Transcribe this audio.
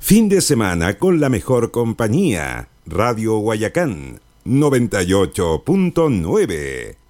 Fin de semana con la mejor compañía. Radio Guayacán 98.9.